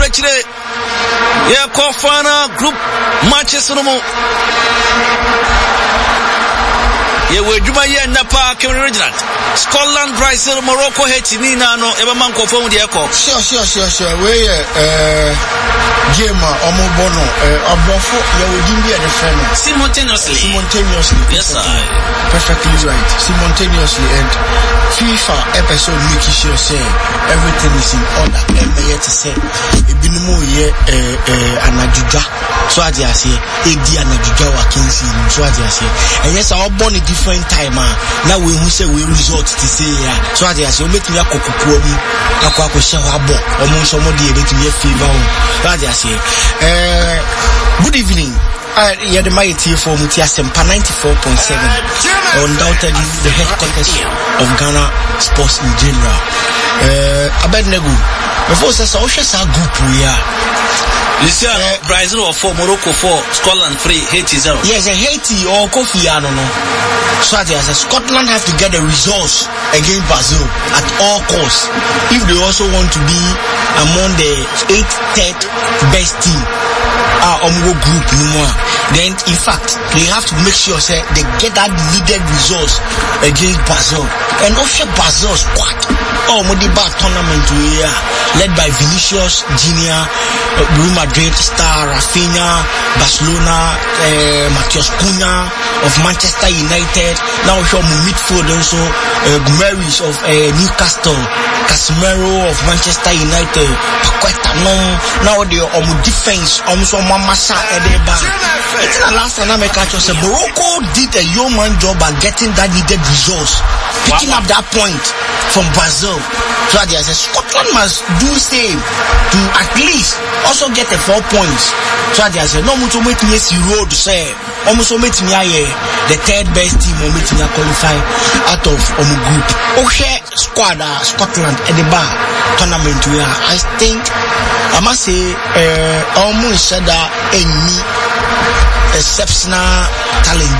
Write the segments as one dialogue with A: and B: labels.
A: Kachire. Yeah, Kofana group matches no more. Yeah, we're Jumaya Napa, Cameroon Regiment. Scotland, Brazil, Morocco, Haiti, Nina, no, Everman confirmed the echo.
B: Sure. We Jema, Omobono, Abrafo, Yawudimbi and the friend.
A: Simultaneously. Yes,
B: perfectly right. Simultaneously, and FIFA episode making sure say everything is in order. And may to say, Ibinumo ye anajuja. So I say, Edi anajuja wa kinsi. So I say, and yes, our born a different time. Now we who say we resort to say, so I say, we make me a kokukuomi, akwako shawabo, or somebody make me a fever. Good evening. Yeah, the mighty for Mutiasempa 94.7. Undoubtedly the headquarters of Ghana sports in general. Abednego, before says our group we are.
A: Listen, Brazil or 4, Morocco 4, Scotland 3, Haiti 0.
B: Yes, Haiti or Kofi, I don't know. So as Scotland have to get the results against Brazil at all costs if they also want to be among the 8th best team. Group then in fact they have to make sure say they get that needed results against Brazil and also Brazil squad Modiba tournament here led by Vinicius Junior, Real Madrid star Rafinha, Barcelona, Matheus Cunha of Manchester United, now show midfield also Gumeris of Newcastle, Casemiro of Manchester United, Paqueta now they defense almost Mamasa Edeba. It's the last time I catch us. Morocco did a yeoman job at getting that needed results, picking up that point from Brazil. So I say Scotland must do same to at least also get the 4 points. So I say no much make me see road say almost make me the 3rd best team or make me qualify out of group. Okay, squad Scotland at the bar tournament where I think I must say almost said that any exceptional talent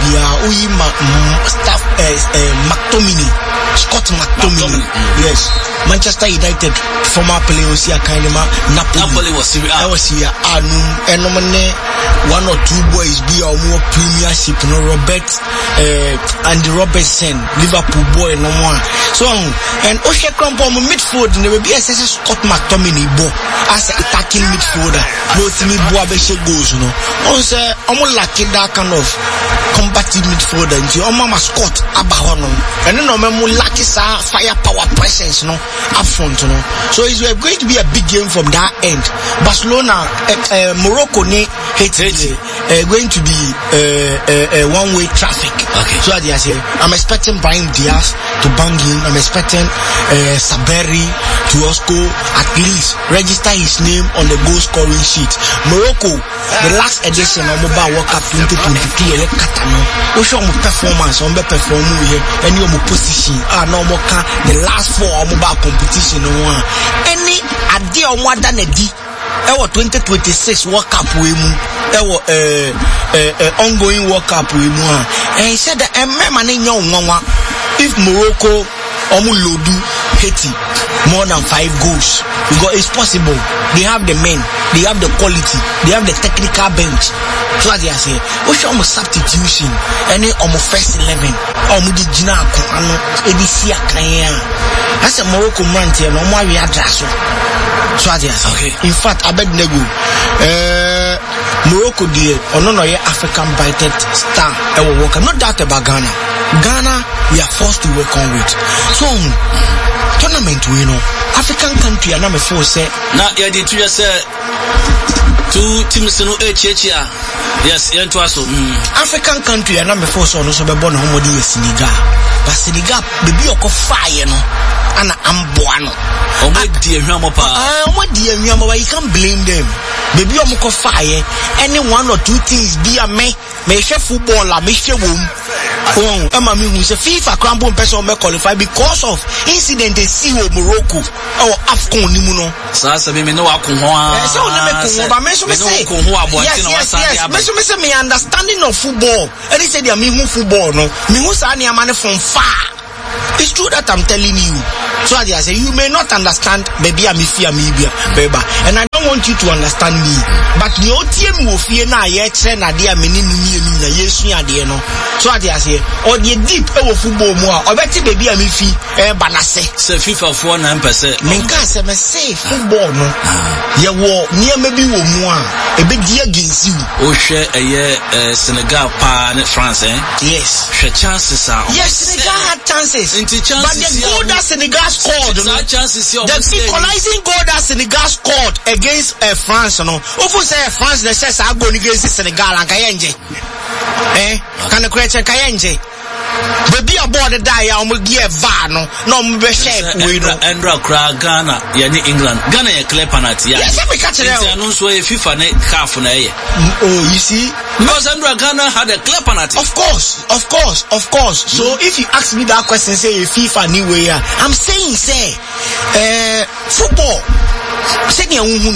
B: staff McTominay, Scott McTominay. Yes, Manchester United former player was here Napoli was here and one or two boys be our more premiership Robert Andy Robertson Liverpool boy no more so and Oshe Crampo midfield and there will be a Scott McTominay as attacking midfielder both me Boabeshe goals also almost like that kind of combative midfielder and Mama Scott Abahono and then lucky firepower presence up front so it's going to be a big game from that end. Barcelona Morocco Haiti going to be one-way traffic. Okay. So I'm expecting Brahim Diaz to bang in. I'm expecting Saberi to also at least register his name on the goal scoring sheet. Morocco, the last edition of Mobile World Cup 2022 we show performance on the performance here and your position no more the last 4 mobile competition any idea more than a D 2026 World Cup we ongoing World Cup we and he said that if Morocco Lodu Haiti more than 5 goals because it's possible. They have the men, they have the quality, they have the technical bench. So as I say, we show almost substitution any almost first 11 the Gina Edisia Kaya. That's a Morocco man here, no more we address. So as I say, okay. In fact, Abednego Morocco dear or no African bited star not doubt about Ghana. Ghana we are forced to work on it. So tournament we African country and I'm a force
A: now yeah did you say 2 teams no HHR yes yeah to us
B: African country and I'm a force on so be born homodi Senegal but Senegal baby oko fire and amboano
A: you
B: can't blame them baby omoko fire any 1 or 2 things be a me share footballer me share who say FIFA crumble person may qualify because of incident they see with Morocco or AFCON nimuno.
A: Sasa me no akunwa.
B: So na me say me understanding of football. And they say they me football no. Me who say any man from far. it's true that I'm telling you. So I say you may not understand maybe I'm Beba, and I don't want you to understand me. But the OTM will fear na yet na dia menini na yesu ya de no. So I say or the deep football more or better baby I'm banase.
A: Say FIFA for 9%.
B: Menka say me say football no. Ye wo near maybe wo more a big deal against you.
A: Oh share a year Senegal pa France
B: Yes.
A: Share chances are.
B: Yes, Senegal had chances. But the goal that Senegal scored, the equalizing goal that Senegal scored against France, no. Ofu say France they say I go against Senegal and Kayenje. Can the create Kayenje? Baby aboard the die, I'm going to give a no be shape. We know.
A: Andra Ghana, yani England. Ghana a clear penalty.
B: Yes, we catch it.
A: No so FIFA ne half na ye.
B: Oh, you see?
A: Because Andra Ghana had a clear penalty.
B: Of course. So if you ask me that question, say FIFA anywhere, I'm saying football. There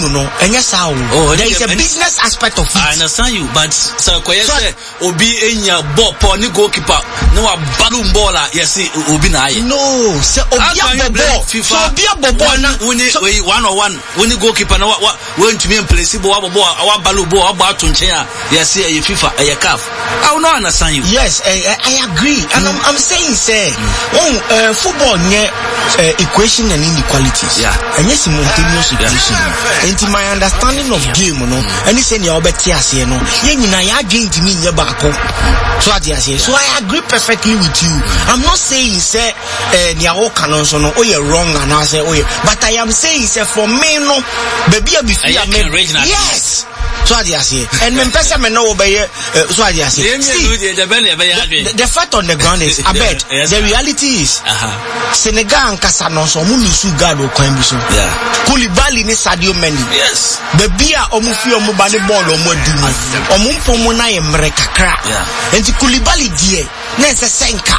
B: is a business aspect of it.
A: I understand you, but so obi enya ball for ni goalkeeper no a balloon baller yes obi na aye.
B: No, so obi a ball. So obi a ball na
A: we 1-on-1 when the goalkeeper na when to me place ball our balloon ball about to nchen yes a FIFA a CAF. I will not understand you.
B: Yes, I agree. And I'm saying football near equation and inequalities.
A: Yeah.
B: And yes, simultaneous equation. And to my understanding of game, and it's in your better say no. I game to me bako. So I agree perfectly with you. I'm not saying say near all canons no you're wrong and I say but I am saying say for me no baby I be free. Yes. So I say, and when person may know obey. So I say, the fact on the ground is, I bet the reality is, Senegal and Kasano so Munusu Gado Kwembiso. Koulibaly ni Sadio Mane.
A: Yes.
B: Baby a omufi omubani ball omodini. Omumpo mona yemre kakra. And the Koulibaly die. Nese senka.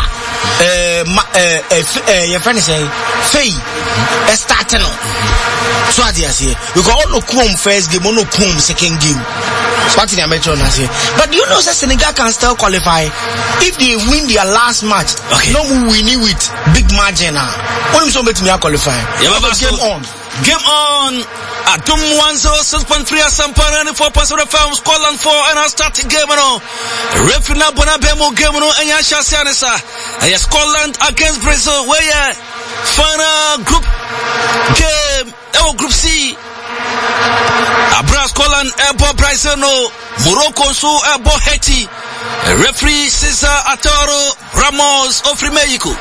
B: Your friend is saying, Faye, starting. So I say, we got all no come first game, no come second game. What did I mention? But you know that Senegal can still qualify if they win their last match. Okay. No winning with big margin. What is somebody to qualify? Game on.
A: Game on. Atum 106.3 Asampara 94.7 FM Scotland 4 and I start game no. Refina Bonabemo game no and Yasha Sianesa. Scotland against Brazil where final group game. Group C. Abra Scotland Airport Brazil no. Morocco so Airport Haiti. Referee Cesar Atoro Ramos of Mexico.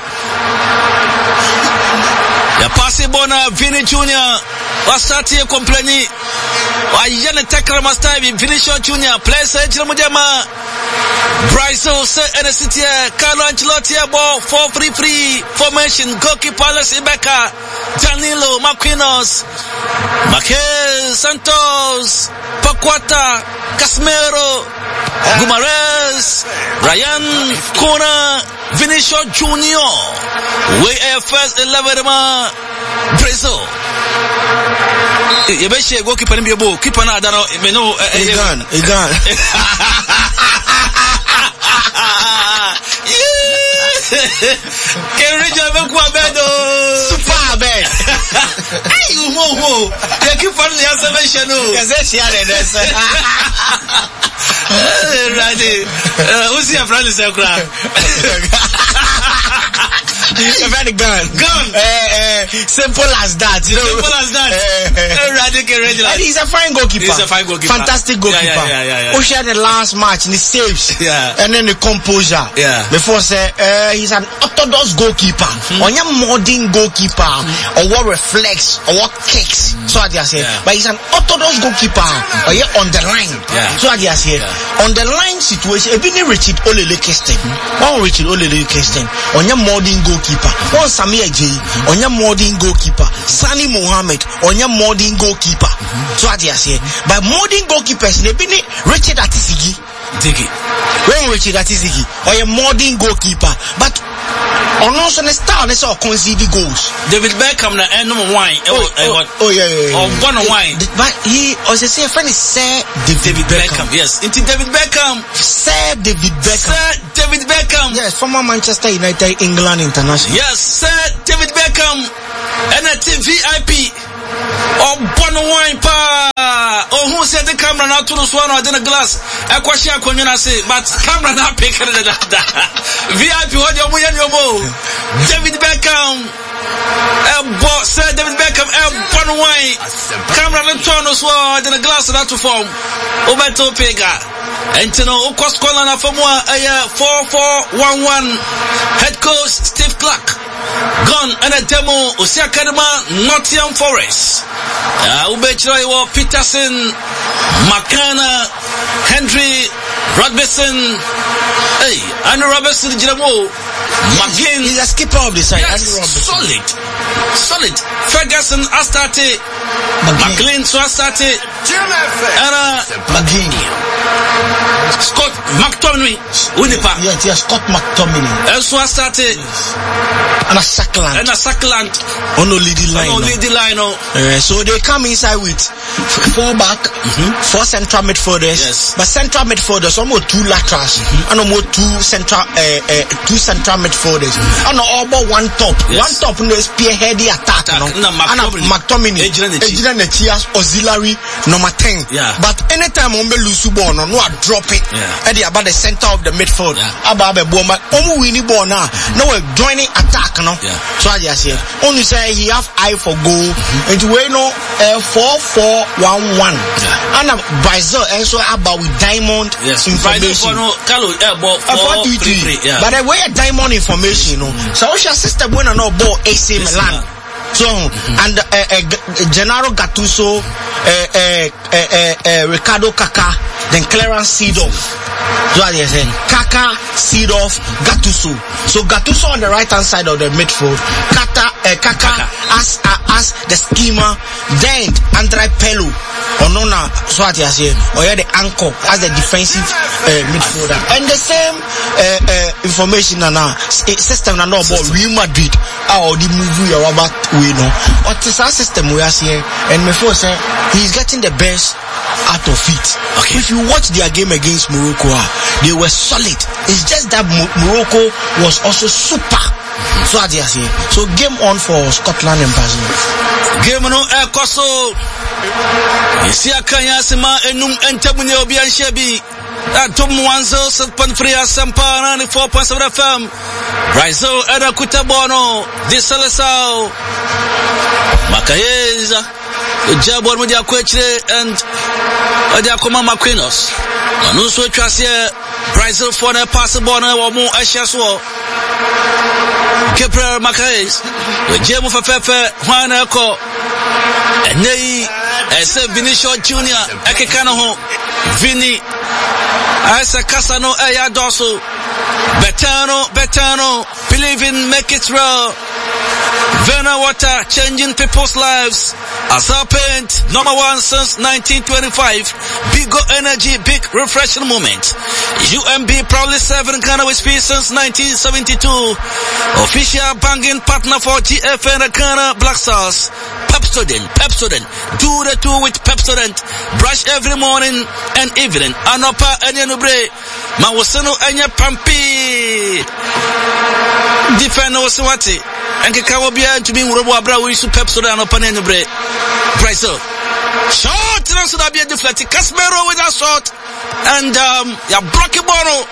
A: The passing bona Vini Junior was starting complaining. Why Yana Tekra must time in Vinicius Junior plays Mujama. Brazil say NCT Carlo Ancelotti ball 4-3-3 formation goalkeeper Alex Ibeka, Danilo Marquinhos, Marquez Santos, Paqueta, Casemiro, Gumares, Ryan Kona, Vinicius Junior. We are first 11 Brazil. You bet you goalkeeper in your book. Keep an eye on
B: it. Gone.
A: Can reach a bedo
B: super bad.
A: Hey, you keep on the observation. Who's your friend?
B: Very gun. Simple as that, you know.
A: Simple as that.
B: And he's a fine goalkeeper. Fantastic goalkeeper. Who shared the last match in the saves. And then the composure. Before say he's an orthodox goalkeeper. Or your modern goalkeeper. Or what reflects or what kicks. So I just say. But he's an orthodox goalkeeper. Or you're on the line. So I just say on the line situation, even Richard Olele Kirsten. One Richard Olele Kirsten. On your modern goalkeeper. One Samir J. On your modern goalkeeper. Sani Mohammed. On your modern goalkeeper. So I just say. By modern goalkeepers, they been Richard Atisigi. When Richard Atisigi. Or your modern goalkeeper. But Also, the star is all conceded goals.
A: David Beckham na number wine.
B: Yeah.
A: Or one wine.
B: But he also say a friend is Sir David Beckham.
A: Yes, into David Beckham.
B: Sir David Beckham.
A: Sir David Beckham.
B: Yes, former Manchester United, England international.
A: Yes, Sir David Beckham. And a VIP. Oh, one wine pa. Oh, who said the camera now to the swan or in a glass? I question when you say, but camera not picking it. VIP, what you're winning your bow. David Beckham. Sir David Beckham, one wine. Camera and turn us word in a glass of that to form. Obeto Pega. And to know, Okos Kolana for more, 4-4-1-1. Head coach Steve Clark. Gone and a demo, Osiakadema, Nottingham Forest. Ubechroy, Peterson, Makana, Henry, Robertson. Hey, Andrew Robertson, Jiramo. McGinn.
B: He's a skipper of the side.
A: Yes, solid. Ferguson, Astarte. McLean, so Astarte. And
B: McGinn.
A: Scott McTominay. Winnipeg.
B: Yes, Scott McTominay.
A: And so Astarte.
B: And a Sackland. On the leading line. So they come inside with 4 back, 4 central midfielders.
A: Yes.
B: But central midfielders, almost 2 laterals, and almost 2 central midfielders. And all but 1 top.
A: Yes.
B: 1 top no spearheady attack. And McTominay. Auxiliary number 10.
A: Yeah.
B: But anytime on lose ball, no drop it. And they about the center of the midfield. About the bomb, winning ball now. No joining attack. No. So I just say only say he have eye for goal and we know 4-4-1-1 and Brazil also about with diamond information. But the way diamond information, so what's your system when I know ball AC Milan? So and Gennaro Gattuso, Ricardo Kaká, then Clarence Seedorf. So they say Kaká, Seedorf, Gattuso. So Gattuso on the right hand side of the midfield, Kaká as the schemer, then Andrei Pelou. Onona, so what you say, or the anchor as the defensive midfielder. And the same information now system now about Real Madrid or the movie or about we know. Or this system we are here, and before say he's getting the best out of it. Okay. If you watch their game against Morocco, they were solid. It's just that Morocco was also super. So what you say. So game on for Scotland and Brazil.
A: Game on Koso. Isi akanya sema enum entabunye obi anshebi. Atom 107.3 Sampa 94.7 FM. Brazil era kutabono de Seleção. Makayeza. Ejabo mo dia kwechire and odia koma Marquinhos. Anu so twase Brazil for the pass ball na wo mo ahia so. Gabriel Magalhaes. Ejabo fefefe hwana ko. Enei ese Vinicius Junior ekeka no ho. Vini asa Casano eya doso. Betano, believe in make it real. Vena Water, changing people's lives. Has happened, number 1 since 1925. Big energy, big refreshing moment. UMB proudly serving Ghana with peace since 1972. Official banking partner for GFN Ghana Black Stars. Pepsodent. Do the two with Pepsodent. Brush every morning and evening. Anopa enyenubre. Mawoseno enye pampi. Defend Oswati. And Kakawabia to be Murobo Abra with Pepsodent anopa enyenubre. Brazil. Short so that be a deflected. Casemiro with a shot. And ya Brockebono.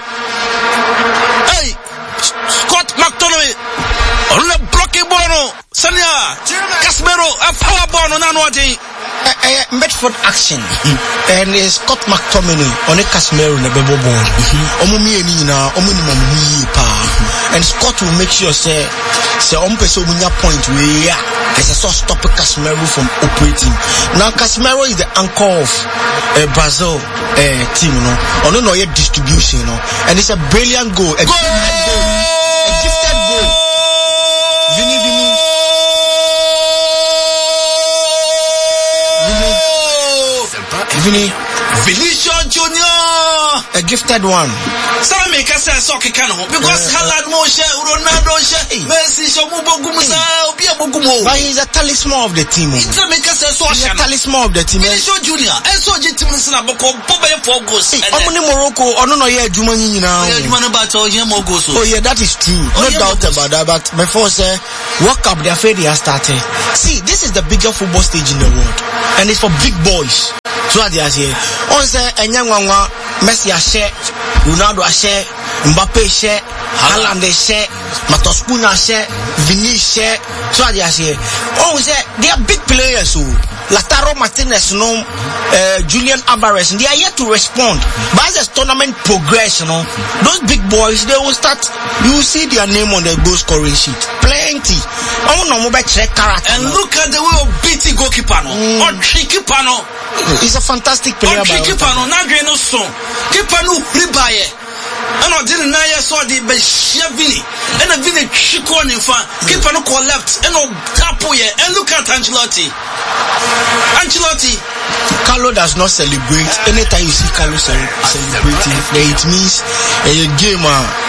A: Hey, Scott McTominay. Only Brockebono. Sanya, Casemiro, a power ball on Anwadi.
B: Medford action. And Scott McTominay on a Casemiro in the Bebo ball. Omumi Nina, Omuni pa. And Scott will make sure say Ompeso Munya point where there's a sort stop Casemiro from operating. Now Casemiro is the anchor of Brazil team, you know. On no distribution, you know. And it's a brilliant goal. A gifted goal. Vinicius Junior,
A: a gifted one. Some make us say soccer can because Haaland Moshe, Ronaldo, Messi, Shomubogumusa, Biabogumo.
B: But he's a talisman of the team.
A: It's a make us
B: He's a talisman of the team.
A: So Junior, and so Jitimus Naboko, Pobe Fogos.
B: Omni Morocco, no, yeah, Jumani now. Oh, yeah, that is true. No doubt about that. But before say, World Cup, they're afraid they are starting. See, this is the biggest football stage in the world, and it's for big boys. So what they are saying, on say, Enyangwa, Messi a share, Ronaldo a share, Mbappe share, Haaland a share, Matospuna share, Vini share. So what they are saying, oh, say they are big players. So Lautaro Martinez, Julian Alvarez, they are yet to respond. But as the tournament progresses, those big boys, they will start. You will see their name on the goal scoring sheet. Plenty.
A: And look at the way of beating goalkeeper. Or tricky pano.
B: He's a fantastic player.
A: Or tricky pano. Not going to son. Keeper no rebuy. And I didn't know I saw the Beshavini. And a Vini Chikon in front. Keeper no call left. And no tapoye. And look at Ancelotti.
B: Carlo does not celebrate. Anytime you see Carlo celebrating, it means a game.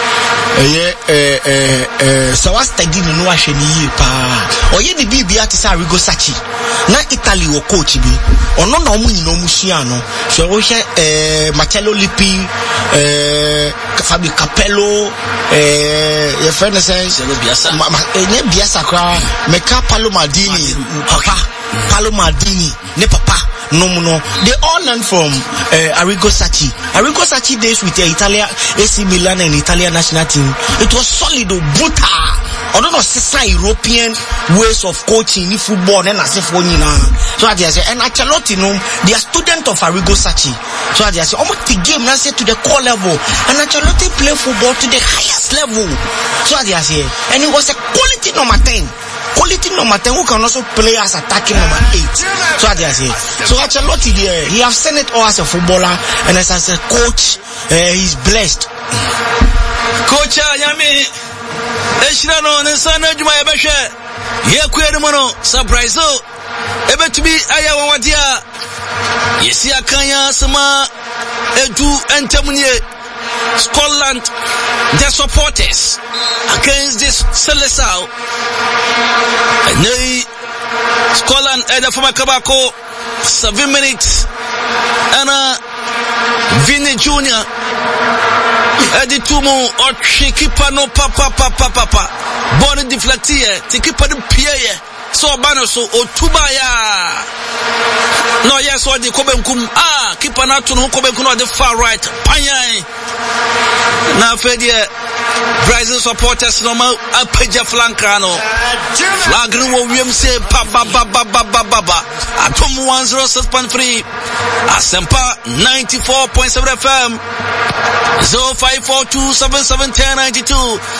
B: So what's the deal? No, I should be pa. Or ye the BB at Arrigo Sacchi. Na Italy or coach be. Or no Musiano. So we Marcello Lippi, Fabio Capello, your friend says, Biasa, Meka Paolo Maldini, Papa. Paolo Maldini, ne papa, no. They all learn from Arrigo Sacchi. Arrigo Sacchi days with the Italian AC Milan and Italian national team. It was solid, brutal. I don't know, sister European ways of coaching in football and as if one so they say, and Ancelotti, they are student of Arrigo Sacchi. So they say, almost the game now say to the core level, and Ancelotti play football to the highest level. So they say, and it was a quality number 10. Quality number 10 who can also play as attacking number 8. So what they say. So Ancelotti there, he has seen it all as a footballer and as a coach, he's blessed.
A: Coach Yami Eshirano Nesana Juma Ebeshe Yekuemono surprise ebe to be ayawadia Yesi Akanya Sama Edu Antamunie Scotland, their supporters against this Celesao. And they Scotland and the former Kabako 7 minutes and Vini Junior Eddie Tumu or Chikipano papa born deflectier Tikipa Pierre so Banoso or Tubaya. No, yes, what the Kobenkum keep an out to no Kobenkum on the far right. Panya now Fedia Brazil supporters no more a Peja Flancano Flagru William say Papa Atom 106.3 Asempa 94.7 FM 0542771092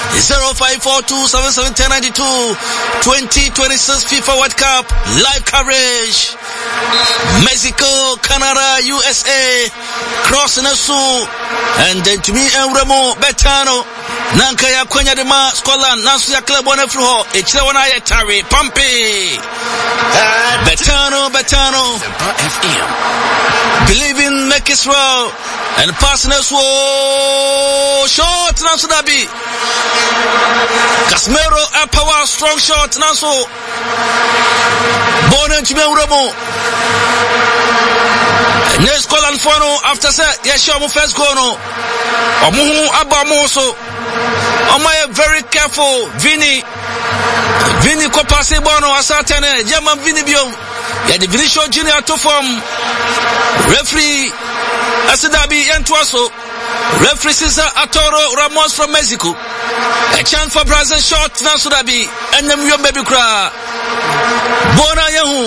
A: 0542771092 2026 FIFA World Cup live coverage. Mexico, Canada, USA, crossing us and then to me and Remo Betano Nankaya Kwenya de Ma Scotland Nansu ya club one fluho Echewana ya Tari Pampi Betano FM believe in make Israel and passing us short Nansu Dabi Casemiro a power strong shot Nansu Bono to me Remo Next Scotland Fono after set yes sure first goal no Omuhu Abamoso Omaya very careful Vini Kopase Bono Asatane German Vini Biom ya the Vinicius Junior to form referee Asidabi Entwaso referee Cesar Arturo Ramos from Mexico a chance for Brazil shot now Sudabi and them your baby cry Bona Yahu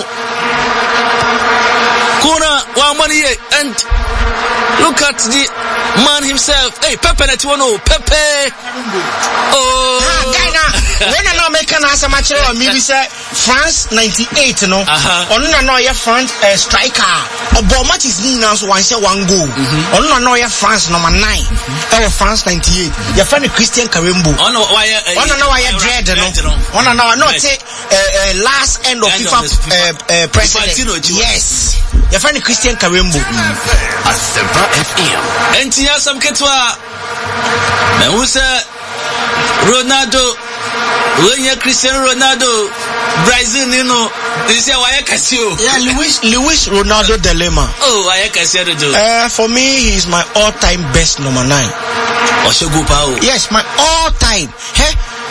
A: Kuna Wamani and look at the man himself. Hey, Pepe Netuano, Pepe. Oh,
B: Ghana. When I know American has a match on maybe say France 98, no. On no ya France striker. Obama is now so one say one goal. On no ya France number 9. Our France 98. Your friend Christian Karembo. On no why dread no. On no not say last end of FIFA president. Yes. Your friend Christian Karembo.
A: Entia some ketwa Na who say Ronaldo, when you Cristiano Ronaldo, Brazil, you know, they say why Casio.
B: Yeah, Luis Ronaldo dilemma.
A: Oh, why Casio do?
B: For me, he's my all-time best number 9.
A: Oshogupa.
B: Yes, my all-time. Hey.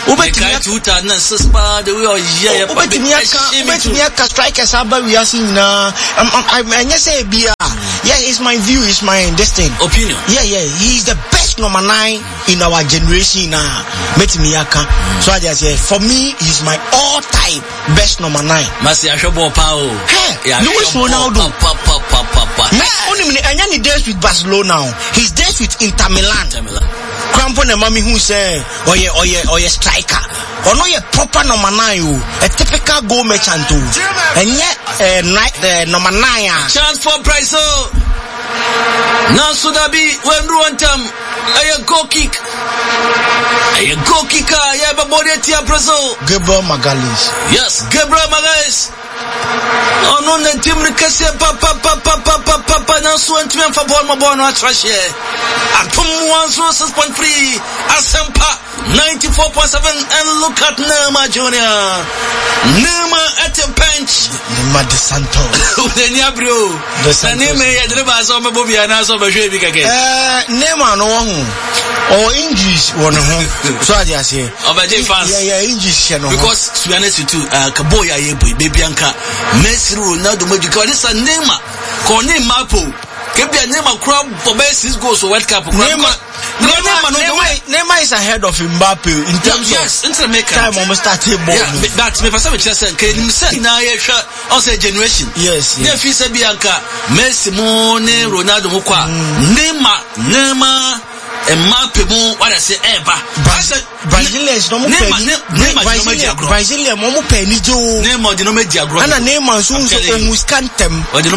B: Strikers we are seeing yeah, it's my view, it's my
A: opinion.
B: Yeah, he's the best number 9 in our generation. So I just say for me, he's my all-time best number 9. Luis Ronaldo. And he days with Barcelona. He's days with Inter Milan. Crampon and mommy who say, oh yeah, striker. Or no, a proper number 9, a typical goal merchant too. And yet, number 9.
A: Chance for Brazil. Now Sudabi, when Ruantam, a goal kick. A goal kicker, yeah, but Bodetia Brazil.
B: Gabriel Magalhaes.
A: Yes, Gabriel Magalhaes. Oh no, the team Ricassia, papa, now so and for Borno, trash here. At 1.3, Asampa 94.7, and look at Nema Junior. Nema at a bench.
B: Nema de Santos.
A: The Niabrio. The name I deliver some Bobby and as of a Javic again.
B: Nema no or English one so I just say.
A: Of a J fans.
B: Yeah, English.
A: Because to be honest with you, Kaboya, baby Bianca, Messi, Ronaldo, Magic, this is a Nema. Call name Mapo. Give me a name of crowd for best goes to World Cup.
B: Neymar is ahead of Mbappe in terms of time almost started ball.
A: That's me for some just can you say now also generation.
B: Yes.
A: If you say Bianca, Messi, Ronaldo, Neymar. Mbappe what I say
B: Brazilians no Brazilian mo penijo
A: Neymar di no me diagro
B: ana Neymar so who scantem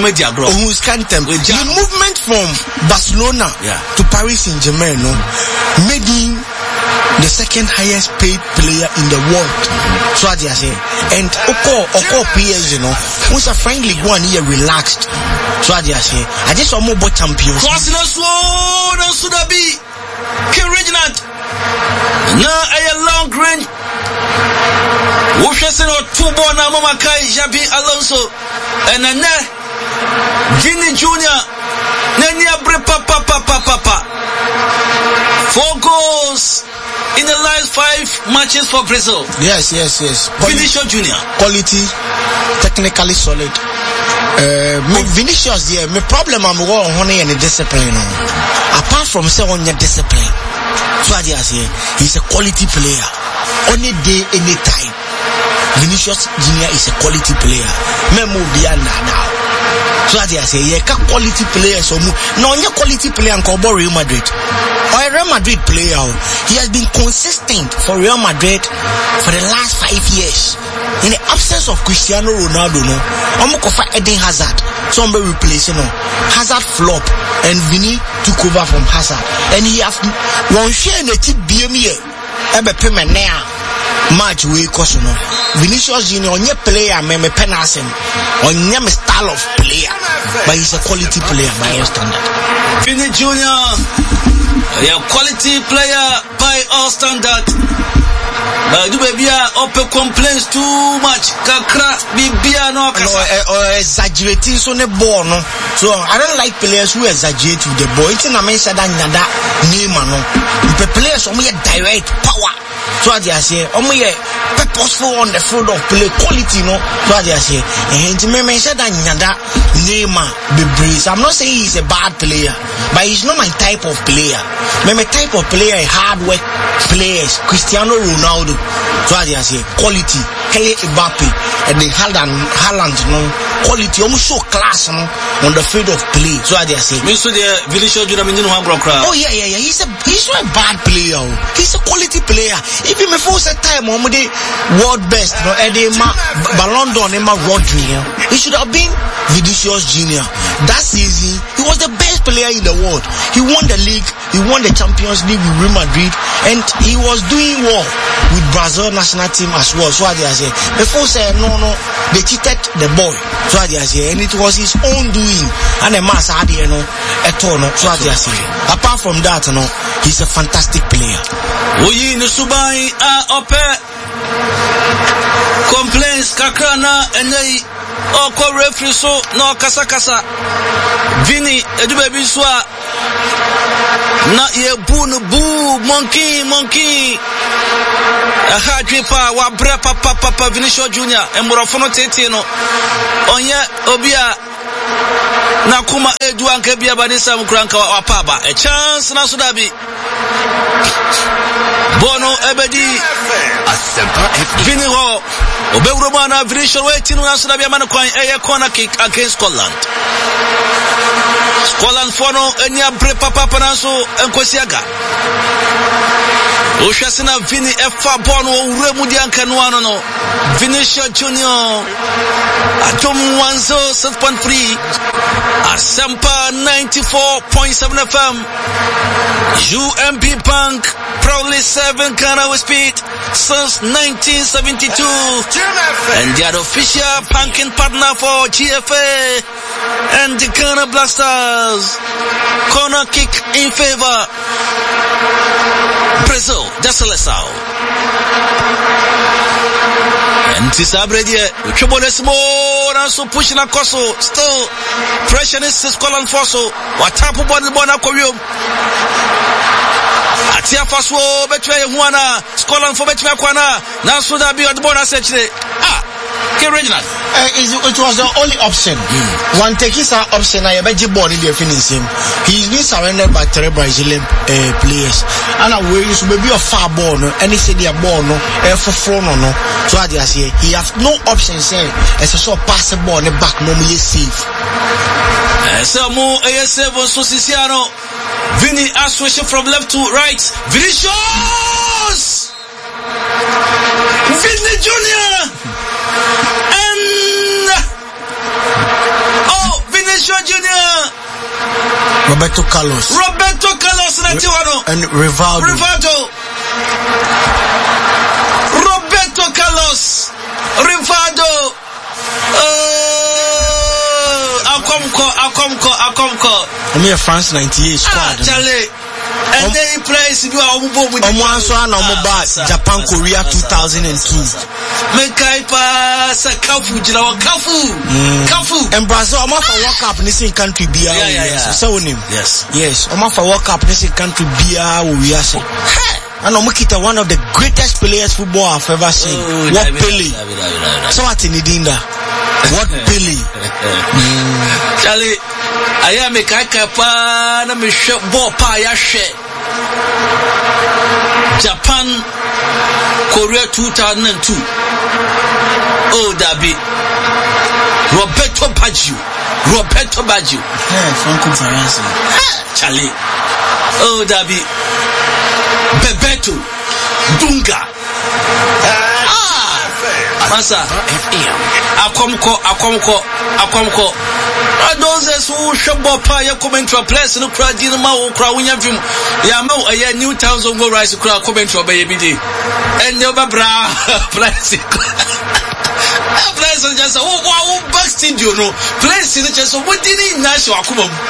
B: the movement from Barcelona to Paris Saint-Germain made him the second highest paid player in the world. So I say, and Oko PSG, who's a friendly one here relaxed. So I say, I just want more champions.
A: Crossing us slow, no Sudabi. Reginald. Now a long range. Washington or 2 ball now, Mama Kai, Jabi Alonso, and Anna Gini Junior. Nanya Papa. 4 goals in the last 5 matches for Brazil. Yes. Vinicius Junior.
B: Quality, technically solid. Vinicius, my problem I'm going and discipline. Apart from saying your discipline, so I say he's a quality player. Any day, any time. Vinicius Junior is a quality player. Memo beyond now. So I say, quality player. So no, your quality player and Cobo Real Madrid. Or a Real Madrid player. He has been consistent for Real Madrid for the last 5 years. In the absence of Cristiano Ronaldo, I'm going to fight Eden Hazard. Somebody replacing Hazard flop, and Vini took over from Hazard. And he has one share in the tip BME. Ebe payment now. Match we cause Vinicius Junior on your player, me penasem on your style of player, but he's a quality player by all standard.
A: Vinny Junior, a quality player by all standard. But do baby open complaints too much. Kakra bibia no
B: exaggerating so ne ball no. So I don't like players who exaggerate with the ball. It's na mention that nyada name no. The players who direct power. So I say, purposeful on the field of play quality no. So I say, and me mention that nyada Neymar be breeze. I'm not saying he's a bad player, but he's not my type of player. My type of player is hard work players. Cristiano Ronaldo. So I say, quality. Kylian Mbappe and the Haaland no quality. Almost show class no on the field of play. So I say,
A: Mr. Vinicius Junior
B: oh yeah. He's not a bad player. He's a quality player. Even before that time, the world best, Ballon d'Or, Rodri. He should have been Vinicius Junior. That season, he was the best player in the world. He won the league, he won the Champions League with Real Madrid, and he was doing well with Brazil national team as well. So I say, before say no, they cheated the boy. So I say, and it was his own doing. and a mass idea no etono so at yasi. Apart from that no, he's a fantastic player.
A: We in Subai ope complaints kakrana and they referee so no kasa Vini edu baby swa na ye boo monkey aha dripa wa bre papa Vinicius Junior emurofo no tete no onye obia na kuma edu anka bia badisa mkranka wa paba a chance na so dabi bono ebedi Vini ho obewro na Vinicius waiting na so dabi man kwan eye corner kick against Scotland for no enya bre papa na so enkosiaga Oshasina Vini F4 Bono Remudi Ankanuano no Vinicius Junior Atom 106.3 Asempa 94.7 FM UMB Bank proudly serving Ghana with speed since 1972 and they are the official banking partner for GFA and the Ghana Blasters. Corner kick in favor Brazil, that's a lesson. And Tisabredi, Chubodesmo, and so pushing a coso, still pressure is Scotland Fosso, what type of body Bonacorium? Atia Faso, Betray Juana, Scotland for Betray Juana, now should I be at bonus actually? Reginald.
B: It was the only option. One take his option. I bet you born in the finish him. He's been surrendered by three Brazilian players. And I will use maybe a far ball, and he said they are born for four no. So I just say he has no option. Say as a sort pass the ball in the back, no more safe.
A: So more ASF so Siciano. Vini switching from left to right. Vinicius! Vini Junior! Vinicius Junior,
B: Roberto Carlos
A: and
B: Rivaldo.
A: Roberto Carlos Rivaldo. Akomko.
B: I'm here France 98 squad.
A: Charlie. And then he plays with
B: Japan Korea 2002.
A: Kafu.
B: And Brazil, I'm for World Cup in this country. Yes. I'm for World Cup in this country. And I'm one of the greatest players football I've ever seen. What Pele? So what in Idinda? What Pele?
A: Charlie, I am a kakapa na me ball pa ya she. Japan Korea 2002. Oh Dabi. Roberto Baggio.
B: Franco Faransi.
A: Charlie. Oh Dabi. Bebeto Dunga. Masa Akomko. Those who shop up your commentary place no crowd in the mouth crowd when you a new towns of go rise crowd commentary baby and your bra place just wow backstage you know place in just what did he national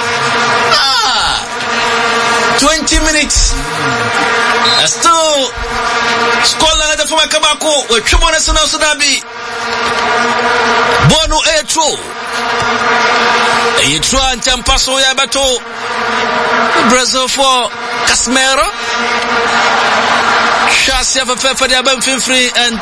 A: 20 minutes still Scotland for Kabako with Tribuna Sudabi Bono Etro Etro and Tampaso Yabato Brazil for Casemiro Chassia for the Abem free and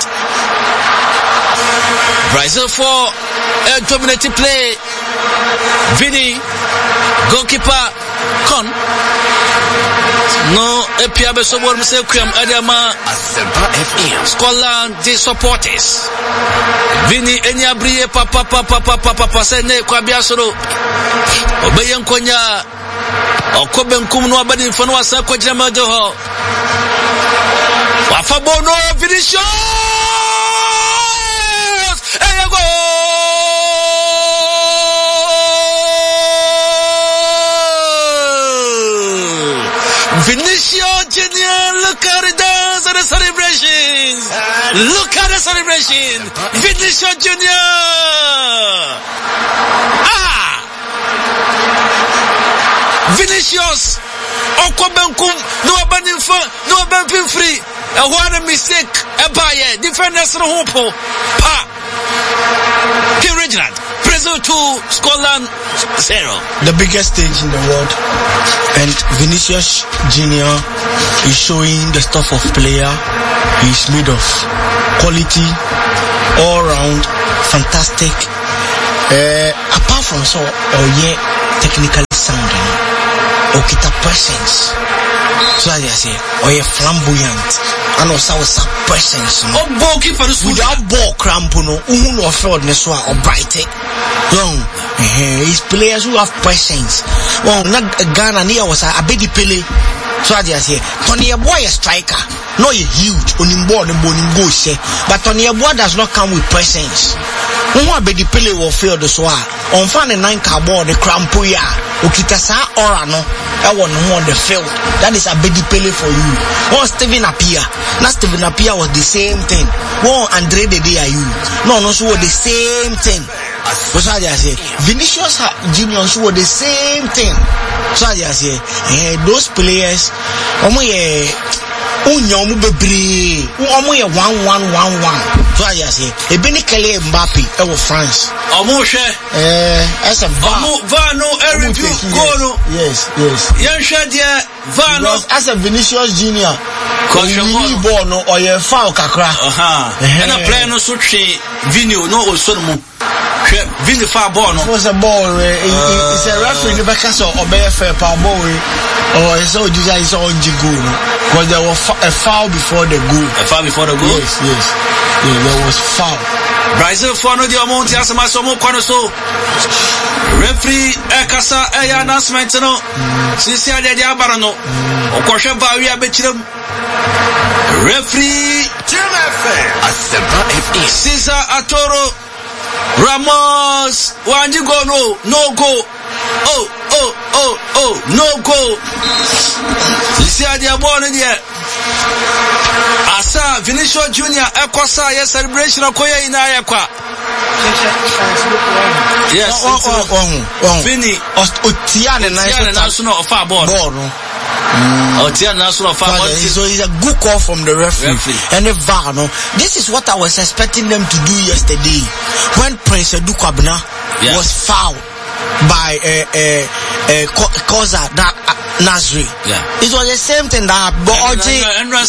A: Brazil for a dominating play Vini goalkeeper Con no Epiabe Sobor Mse Kriam Adama Scotland the supporters Vini Enyabrie papa sene kwa biasoro Obeyen konya Okobe nkum no abadi mfano wasa kwa jama doho Wafabono Vinicius Eyego Vinicius Junior, look at the dance and the celebrations. Look at the celebration. Vinicius Junior. Vinicius Okobenkum no abaninfa no abanpin free what a mistake ebaye defenders no hope pa King Reginald Brazil 2 Scotland 0.
B: The biggest stage in the world, and Vinicius Junior is showing the stuff of player he's made of. Quality all round, fantastic. Apart from so technically sound, okita presence. So as I say, flamboyant, and also presence. Without ball cramp, no field neswa or bright. His players who have presence. Well, not Ghana near was a baby Pele. So as I say, Tony Boy a striker. No, you're huge on him board and boning go say, but Tony Boy does not come with presence. No one baby Pele will fail the soir. On fan and 9 cardboard the crampuya. Okitasa or no. I want on the field. That is a baby Pele for you. One Steven Appiah. Not Steven Appiah was the same thing. One Andre de Diayu. No, so the same thing. So I say, Vinicius Junior were the same thing. So I say, those players, Unyomu Bebri, 1-1-1-1. So I say, Ebenikele Mbappe, France. As a
A: Vano, review,
B: yes.
A: Yanshadia, Vano,
B: as a Vinicius Junior, born or your foul kakra.
A: And a player no suchi, Vino, no, or Sonomu. Vin the far born
B: was a ball. It's a referee in the back or bear fair power ball. Or it's all you guys on Jigo. Because there was a foul before the goal.
A: A foul before the goal?
B: Yes. There was foul.
A: Brazil for no the amount as my somo so. Referee Ekasa Aya announcement no. Since I did Abarano. Okosha Baria Betchum. Referee Cesar Atoro. Ramos, when you go, no go. No go. You see how they are born in here. Asa, Vinicius Junior, Ekwasa, yes, celebration of Koya in Ayakwa. Yes, Vinny, Otiana National of our board. Otiana National of our board.
B: So it's a good call from the referee. And the VAR, no. This is what I was expecting them to do yesterday. When Prince Edukabna was fouled by Koza Nasri. It was the same thing that Oji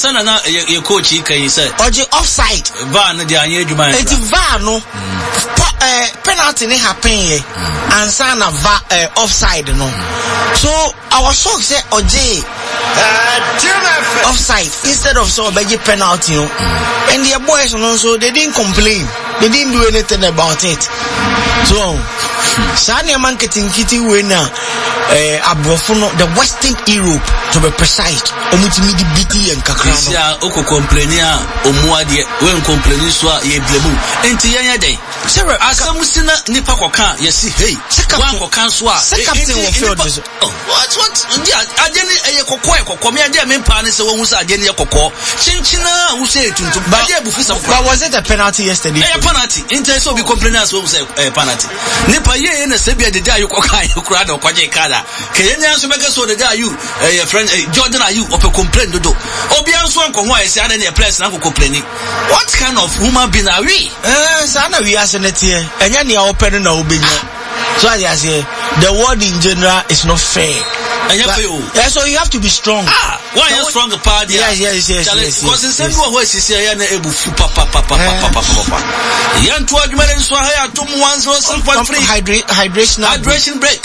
B: offside. It's VAR no penalty ne happen and sign a offside no. So I was shocked say Oji offside instead of so big penalty no. And the boys also they didn't complain. They didn't do anything about it. So Sani marketing kitty winner Abrofuno, the Western Europe to be precise. Omutimi di BT and Kakrano.
A: Yeah, Oko complainia Omuadi when complaining so ye blemu. Enti yanya day. Sarah Asamusina Nipa Kokan, yes, hey, one Kokan Swa.
B: Captain will feel this.
A: What? I didn't a Koko, come here, dear Panis, who was a Genia Koko. Chinchina, who said to
B: but was it a penalty yesterday?
A: A penalty. Inter so be complainers who say a penalty. Nipa ye in a Sabia the day you cried or Kwajekada. Kenya so make so the day you a friend Jordan are you of a complaint to do. Obian Swan Konwa is any place now complaining. What kind of woman being are we?
B: Sana we are here. And you're opening now. So I say the world in general is not fair. Yeah, so you have to be strong.
A: Why are you strong party?
B: Yes.
A: Because instead of what is here, able to papa. Young to admit so high to 1 hydration break.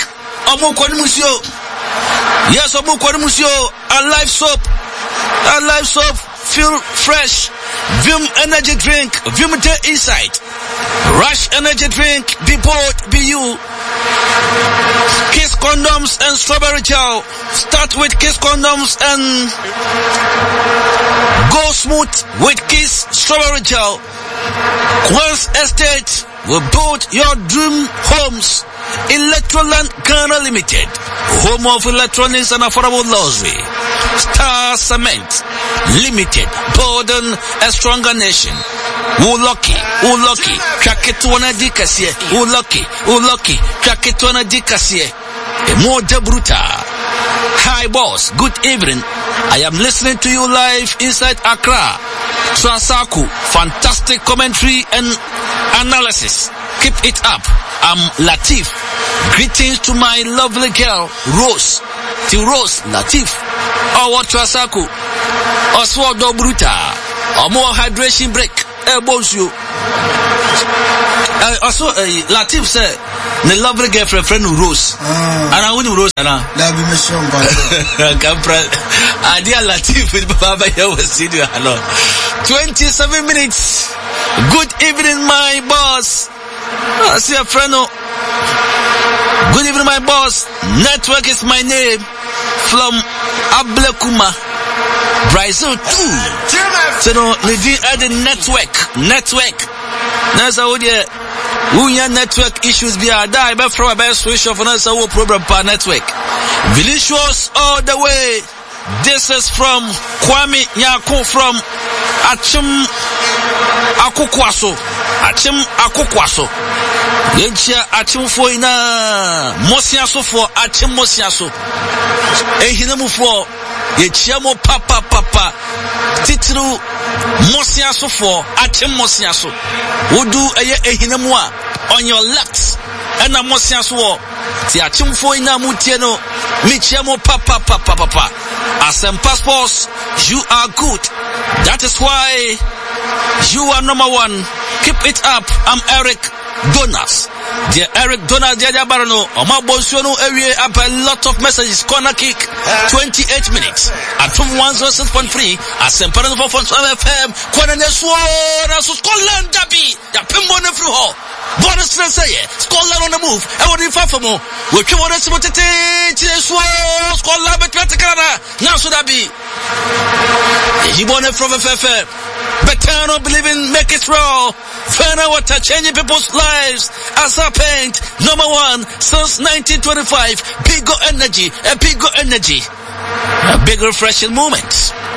A: Yes, a live soap, feel fresh. Vim energy drink, Vim Insight. Rush energy drink, be bold, be you. Kiss condoms and strawberry gel. Start with Kiss condoms and go smooth with Kiss strawberry gel. Queen's Estate will build your dream homes. Electroland Ghana Limited, home of electronics and affordable luxury. Star Cement Limited, building a stronger nation. Lucky, Chaketwana Dikasie, Lucky, Chaketwana Dikasie, a more debruta. Hi boss, good evening. I am listening to you live inside Accra. Transaku, fantastic commentary and analysis. Keep it up. I'm Latif. Greetings to my lovely girl, Rose. To Rose, Latif. Our Transaku. Oswaldo Bruta. Or more hydration break. Elbows you. Also, Latif said, the lovely girlfriend friend Rose. And I wouldn't Rose.
B: That be mission,
A: Idea Latif with Baba here was senior. 27 minutes. Good evening, my boss. I see a friend. Good evening, my boss. Network is my name. From Ablekuma, Brazil too. So no, Nidin at the network. That's how we have network issues be a die, but from a best switch off another problem per network. Delicious all the way. This is from Kwame Nyako from Achim Akukwaso. Yencha Achim Foina Mosiaso for Achim Mosiaso. Ehinamu for Yechiamo Papa Titru Mosiaso for Achim Mosiaso. Udu Ehinamua on your left. And a Mosiaso. The Achim Foina Mutieno Michiamo Papa. As some passports, you are good. That is why you are number one. Keep it up. I'm Eric Donas. Dear Eric Donas, dear Barano, Oma Bonsuano area up a lot of messages. Corner kick, 28 minutes. At from 106.3, at St. Parano for FM, Corner Neswara, so Scotland Dabi, the Pimbona Fluho. Bonus say, Scotland on the move. I would refer for more. We come on to Scotland, but now should I be? He won it from FM. Betano believing make it raw. Fana water changing people's lives. As a paint, number one since 1925. Bigger energy. A big refreshing moment.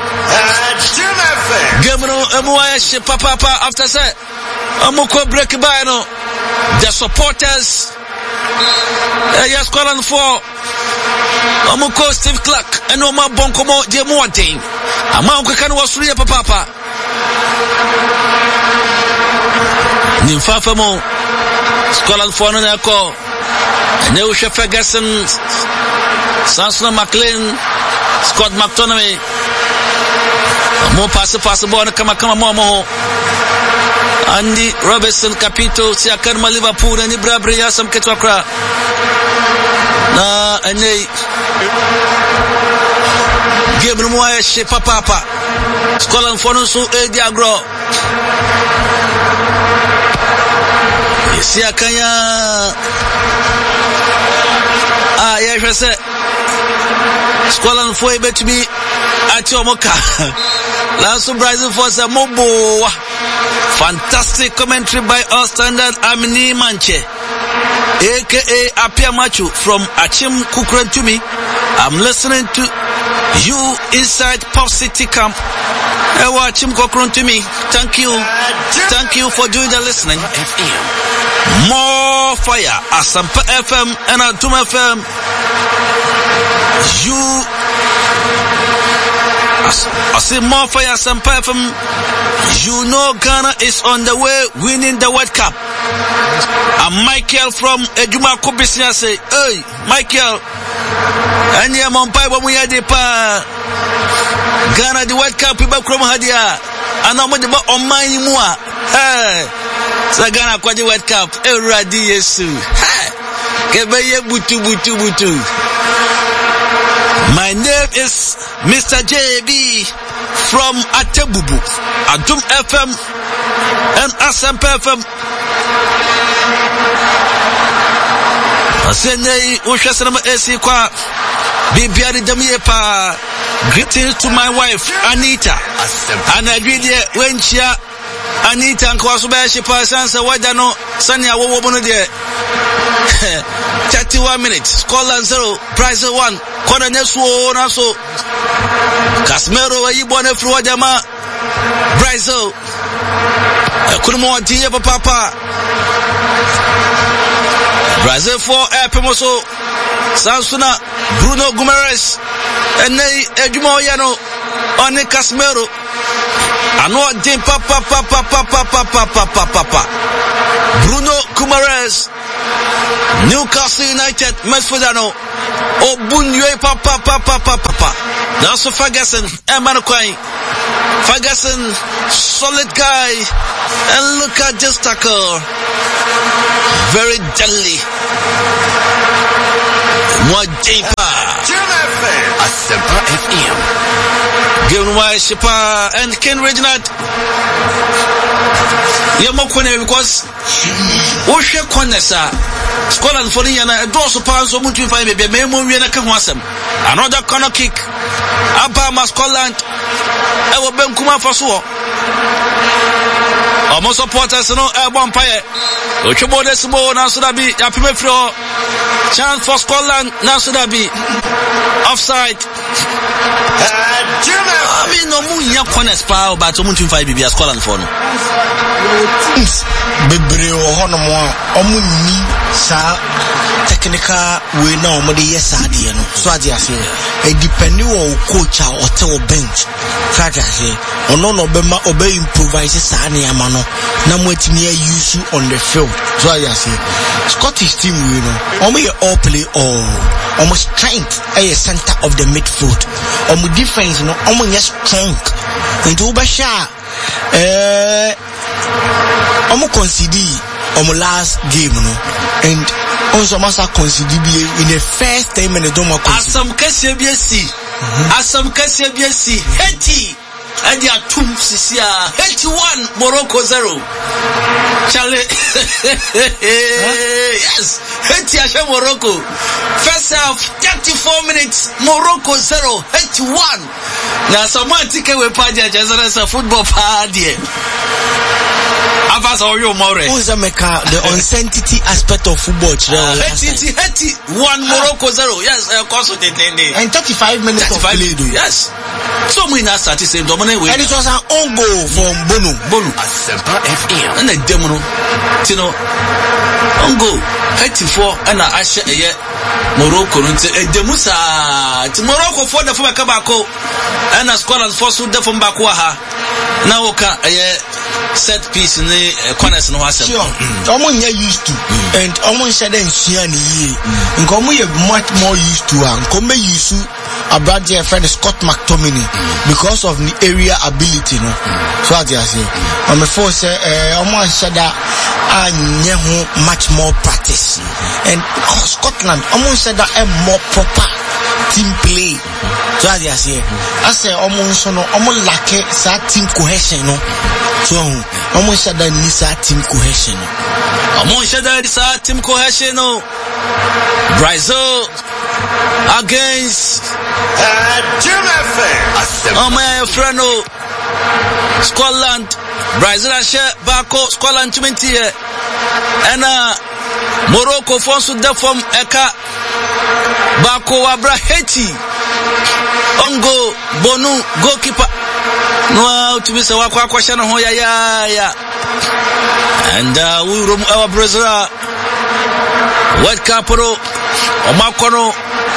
A: Gemino Emuash Papa after say Amuko break by the supporters yes calling for Amuko Steve Clark and Oma Bonkomo Diamonte. Amanko can was real Papa Nimfafamo Scotland for Nako Neusha Ferguson Sansona McLean Scott McTominay more pass ball kama more Andy Robertson Capito Siakarma Liverpool and Ibrahim Sam Ketwakra na ene Gabriel Moyes Papa Scotland for no so Eddie Agro Siakanya yes Scotland for bet to be at your mocha. Last Brazil for some mobo. Fantastic commentary by our standard Amini Manche, aka Apia Machu from Achim Kukran to me. I'm listening to you inside Pop City Camp. Achim Kukran to me. Thank you for doing the listening. More fire at Sampa FM and at Tum FM. I say more fire at Sampa FM. You know Ghana is on the way winning the World Cup. And Michael from Ejuma Kubisia say, hey, Michael, and ya Mompai when we had the Ghana the World Cup people from Hadia. And I'm on my mua. Hey, so Ghana kwa the World Cup. Eradi Yesu. Hey, kebeye butu. My name is Mr. JB from Atebubu, Adum FM and Asam FM. Asene Ushasanama Esi kwa Bibiari Damiepa. Greetings to my wife Anita. And I agree there when she Anita and Kwasuba she passes Wadano Sanya Wobono there. 31 minutes. Scotland 0, Brazil 1. Kona nesu naso. Casemiro wa yibone fluwa jama. Brazil. Kunumo wantiye papa. Brazil 4 Pemoso. Sansuna Bruno Guimaraes and Ejimo Yano on Casemiro. Ano din papa Bruno Guimaraes, Newcastle United midfielder Obunye papa. That's Ferguson Emmanuel Ferguson, solid guy, and look at this tackle, very deadly. More deeper. Asempa FM. Given by Shipa and Ken Reginald. Yamokone because Osha Konesa Scotland for the and also pounds so much if I may be a memory and a Kawasam. Another corner kick. Abama Scotland. I will Ben Kuma for so. Almost supporters no one pie. Ochobo Desmo now should be a premier floor. Chance for Scotland now should be offside. I mean, no more young corners power, but someone to find BB Scotland for no.
B: Bebreo honomo omuni sa technical we na omode yesade no so ade ase e depend on coach a hotel bench frage ase ono no be ma obe improvise sa na ama no na mo atimi use on the field so ade ase Scottish team we no omo ye all play all omo strength e center of the midfield omo defense no omo ye strong into be sha Omo concede on last game no and also must concede in the first 10 minutes don't
A: Asam KCBC Asam KCBC Haiti and their two Sisia Haiti 1 Morocco 0 Charlie yes Haiti Asha Morocco first half 34 minutes Morocco 0 Haiti 1 now someone take away Padia as a football party.
B: The uncertainty aspect of football.
A: Haiti 1 Morocco 0. Yes, of course it did.
B: And 35 minutes of play.
A: Yes. So we now start the same dominant way.
B: And it was an own goal from Bono.
A: And the demo, you know, on goal. Haiti 4 and I share Morocco. Demusa Morocco for the from Kabako and a Scotland for Sudan from Bakwaha. Now set piece in the corners no was sure.
B: Almost used to and almost said and and come we much more used to and come used to a brand dear friend Scott McTominay because of the area ability no so I say on the force almost said that I much more practice and Scotland almost said that a more proper team play so I say almost no almost lack that team cohesion no so almost said that needs a team cohesion
A: almost said that is a team cohesion no Brazil against my friend Scotland Brazil share Bako Scotland 20 and Morocco forms to deform Eka Bako Abra Haiti Ongo Bonu goalkeeper no to be so question ho ya and we room our Brazil World Cup Omakono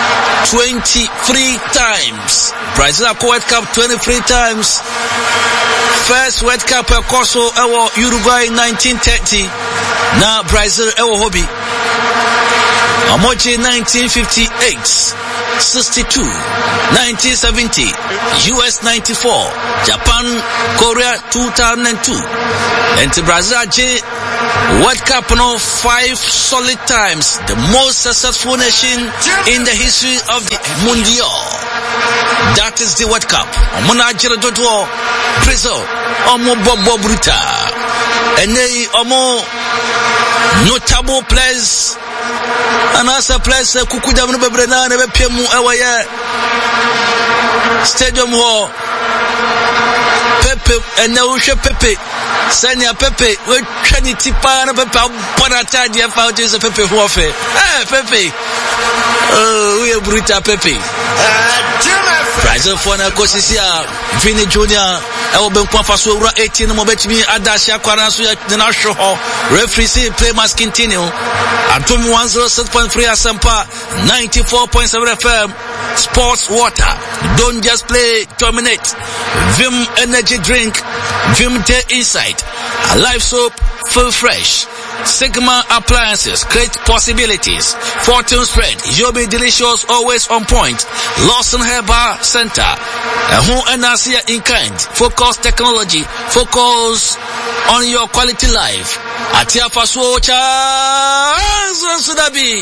A: 23 times Brazil World Cup 23 times first World Cup Koso Uruguay 1930 now Brazil hobby Amochi 1958 62 1970 US 94 Japan Korea 2002 and Brazil World Cup no 5 solid times the most successful nation in the history of the Mundial. That is the World Cup. Omona Jira Dodo Brazil Omo Bobo Bruta and they Omo notable players and as a place Kukuda Brena never Pemu Awaya Stadium Hall Pepe and Nausha Pepe Sanya Pepe we Trinity Pana Pepe Panata dia found is a Pepe warfare. Pepe we are Bruta Pepe Brazil for na Kosisia Vini Junior ewo benku afaso owura 18 no mo betimi adashi akwara so ya na hwe ho referee say play must continue. Atom 106.3 Asempa 94.7 FM Sports Water. Don't just play, dominate. Vim energy drink, Vim Day Insight, a life soap, feel fresh. Sigma appliances, create possibilities. Fortune spread, Yobi delicious, always on point. Lawson Herbal Center, Home Enasia in kind. Focus technology, focus on your quality life. Atia Faswocha Sudabi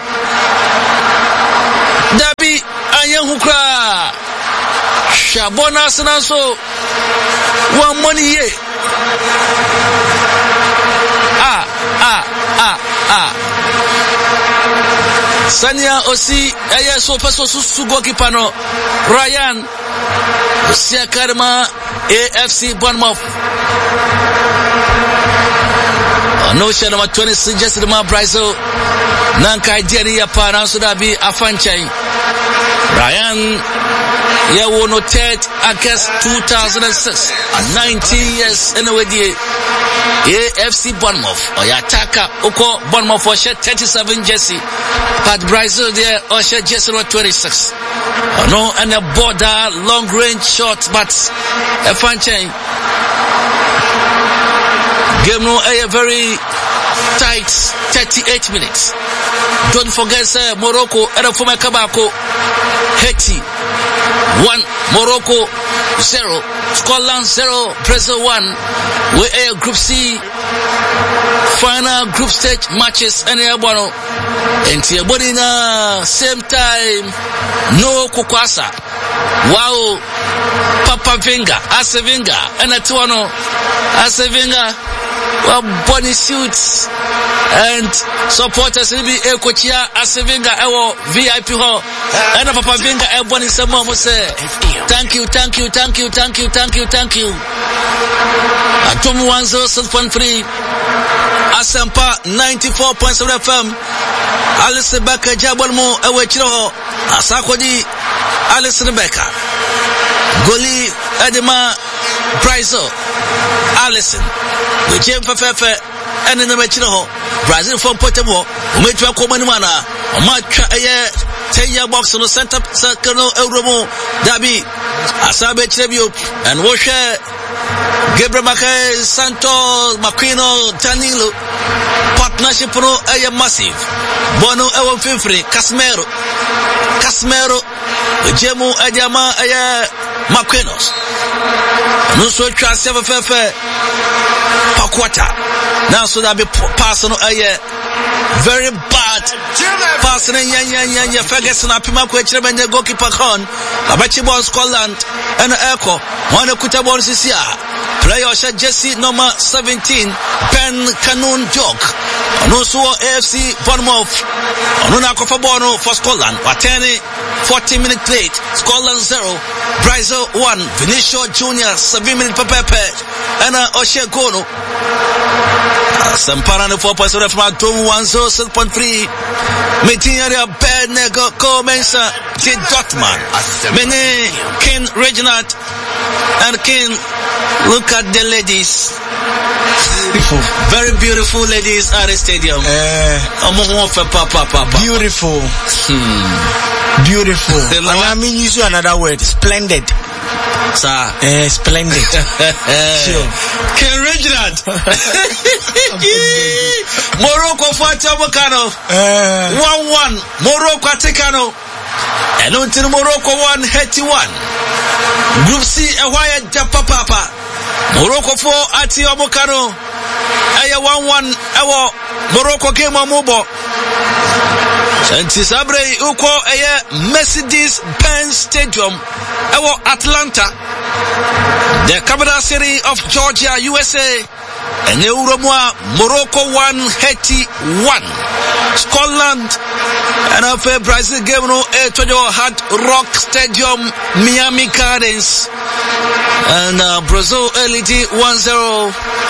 A: Dabi Anyahukra Shabona Sanaso 1 money ye. Sanya Osi Aya so paso sugo kipano Ryan Osia Karma AFC Bournemouth. No share number 26 just the man Brazil Nanka Jerry Yapana so that be Afanchai Ryan Yawo no 3rd August 2006 19 years anyway the AFC Bournemouth or Yataka Oko Bournemouth for share 37 jersey but Brazil there or share jersey number 26 no and a border long range shot but Afanchai game no a very tight 38 minutes. Don't forget Morocco and from Kabako Haiti 1 Morocco 0 Scotland 0 Brazil 1. We a Group C final group stage matches and Bono and Tiabodina same time no Kukwasa. Wow, Papa Vinga Asevinga and Atuano Asevinga. Well, body suits and supporters will be Ekochia Asevinga Ewo VIP hall and Papa Vinga Ebony Samo say thank you. Atom 106.3 Asempa 94.7 FM Alice Beka Jabolmo Ewechiro Asakodi Alice Rebecca Goli Edema Brazil Allison we came for and in the Machino Brazil from Potamo Umetra Komanimana Omacha 10-year box on the center circle Euromo Dabi Asabe Tribute and Washer Gabriel Mackay Santos Maquino Danilo partnership no a massive Bono Ewan Finfrey Casimero Jemu Adama Maquinos no so trust ever Pakwata now so that be personal very bad passing Yanya Ferguson Apima Kwecheben the goalkeeper Khan Abachi Ball Scotland and Echo one Kutabon Sisia player Jesse number 17 Ben Canoon Joke no so AFC Bournemouth Nuna Kofabono for Scotland Watani 40-minute late Scotland 0 Brazil 1 Vinicio Junior 7-minute Pepe and Oshe Gono Sampara 4.7 from Atom 106.3 meeting area bad nego Comensa J. Dortmund Mene King Reginald and King look at the ladies beautiful. Very beautiful ladies at the stadium
B: beautiful beautiful and I mean use another word splendid
A: sir
B: splendid sure
A: King Reginald Morocco for Tabacano 1-1 Morocco Aticano and until Morocco 1 Haiti 1 Group C Awaya Japapa Morocco 4 Ati Abocano Aya 1-1 Ewo Morocco game on Mobo Sabre Uko Aya Mercedes-Benz Stadium Ewo Atlanta the capital city of Georgia USA and Euromwa, Morocco 1, Haiti 1. Scotland and after Brazil game no Hard Rock Stadium, Miami Gardens, and Brazil LED 1-0.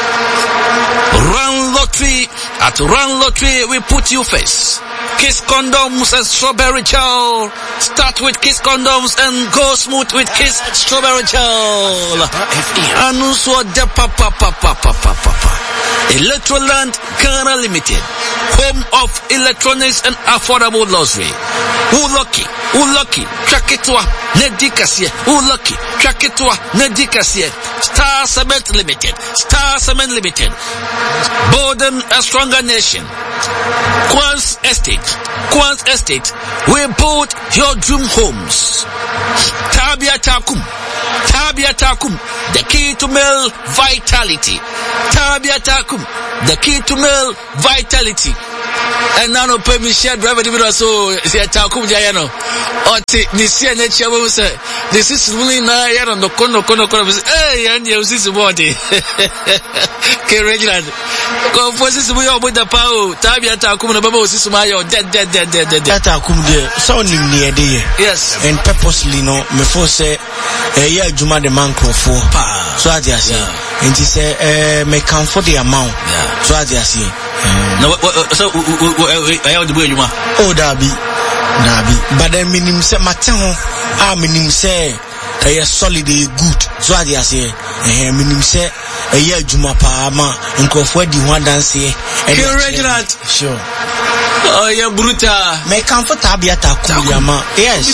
A: Run Lottery. At Run Lottery, we put you first. Kiss Condoms and Strawberry Chow. Start with Kiss Condoms and go smooth with Kiss Strawberry Chow. Anuncio de papa. Electroland Ghana Limited, home of electronics and affordable luxury. Who lucky? Track it to a Nedikasia. Who lucky? Track it to a Nedikasia. Star Cement Limited. Borden, a stronger nation. Quans Estate. We build your dream homes. Tabia Takum, the key to male vitality. Tabia Takum, the key to male vitality. And now no pay me share driver division so say Takum Jayano. Oti nisia nature we say this is really na yano no kono hey and you see body. Ke regular. Ko forces we obo da pao Tabia Takum na baba osisi ma yo dead.
B: Takum de so nim near there.
A: Yes.
B: And purposely no me for say yeah Juma the man for so I just say and he say me count for the amount. So I just say
A: no so I have the boy Juma.
B: Oh Dabi. But then minim say maten ho minim say solid good. So I just say minim say Juma pa ma nkofo di ho dance
A: regular.
B: Sure.
A: Oh yeah, bruta.
B: Me comfort Tabia Takum yama. Yes.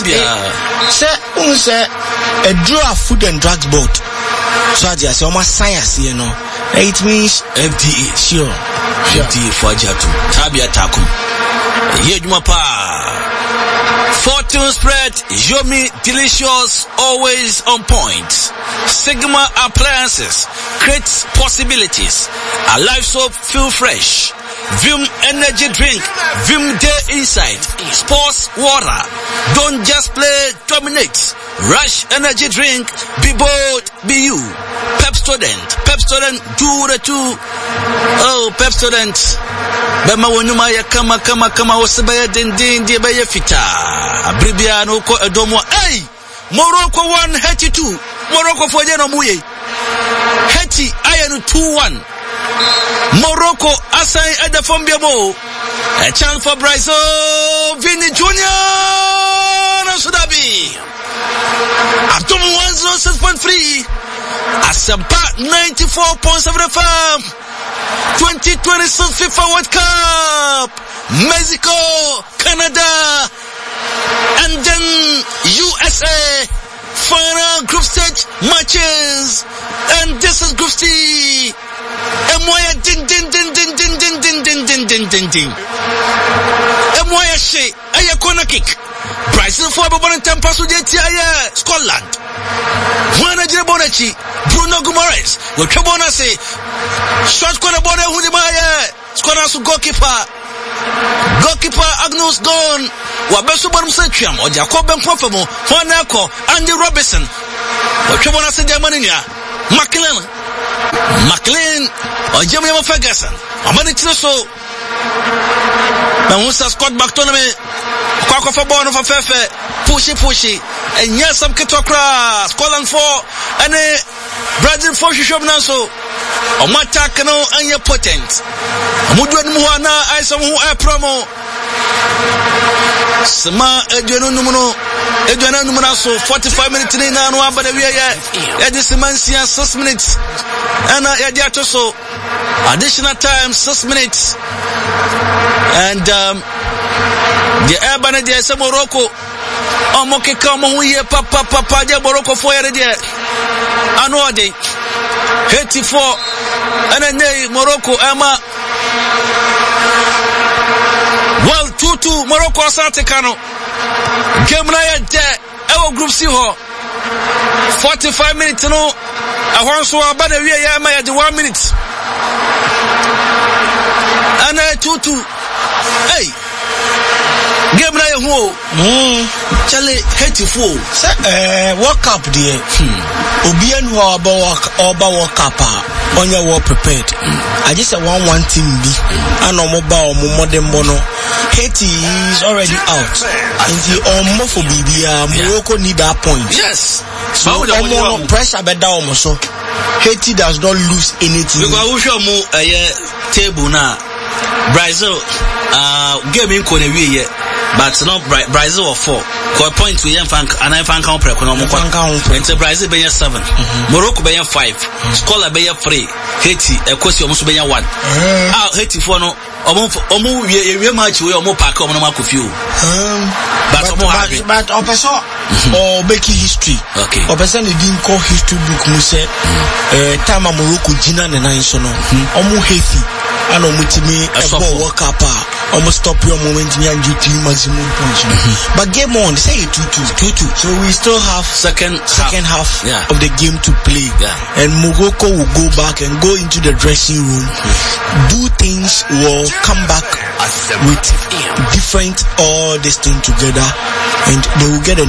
B: Say a draw food and drugs board. So I just say almost science, you know. It means
A: FDA.
B: Sure.
A: FDA for Jatu. Tabia Takum. Yejuma pa. Fortune spread, yummy, delicious, always on point. Sigma appliances creates possibilities. A life soap, feel fresh. Vim energy drink, Vim day inside. Sports water, don't just play, dominate. Rush energy drink, be bold, be you. Pepsodent, do the two. Oh, Pepsodent. Bema wonyuma ya kama wasibaya dindin di baya fita. Abribiano ko edomo. Hey! Morocco 1, Haiti 2. Morocco for jeno muye. Haiti ayanu 2-1. Morocco assign at the Fombiamo. A chance for Brazil. Vini Junior Sudabi. Atom 106.3. Asampa 94.7 FM. 2026 FIFA World Cup. Mexico, Canada, and then USA. Final group stage matches. And this is group C. Emoya ding. Emoya she. Aya corner kick. Brazil for Babon Tampa Sudeti aya Scotland. Juana Bonachi. Bruno Guimaraes. We Kabona say. Shot corner border Hudimaya. Scotland's goalkeeper Agnus gone. Wabesu Barmsetriam or Jacob and Profamo. Juanaco. Andy Robertson. We Kabona say Germania. McLean or Jimmy Ferguson. Amani Tinoso. Now Scott McTominay. Kwako for born of a fefe. Pushy. And yes, some Kitokra. Scotland 4. And Brazil 4 Shishop Naso. O Matakano and your potent. Mudwan Muana, I some who I promo. Sama Edwin Numano, 45 minutes in now, but we are at this Mansia 6 minutes. And so additional time 6 minutes. And the urban there is Morocco. Omoke come on here, Papa, Morocco for there. Anode 84 and then Morocco, Emma. Well, 2-2 Morocco Santikano. Game night there. Our group C ho. 45 minutes no. I want so about the way I am at 1 minute. And 2-2. Hey. Game na yehu. Chale hateful.
B: World Cup there. Obi and who about World Cup on your war prepared. I just said 1-1 team B. And no mobile modern mono. Haiti is already out. And the homophobia Morocco need that point.
A: Yes.
B: So pressure better almost so. Haiti does not lose anything.
A: Because we show more table now. Brazil game in Kone we but no Brazil or 4. Call point to Yan Fank and I Fank count until Brazil be 7. Morocco be 5. Scholar be 3. Haiti a question almost be 1. Haiti for no omu we match we omu pack omu no few. But opeso or making history. Okay. Opeso they didn't call history book mu say time Morocco Gina na nso no. Omu Haiti and omutimi a World Cup almost stop your moment and you maximum points. But game on, say 2-2. So we still have second half of the game to play. And Morocco will go back and go into the dressing room, do things, will come back with different all this thing together, and they will get a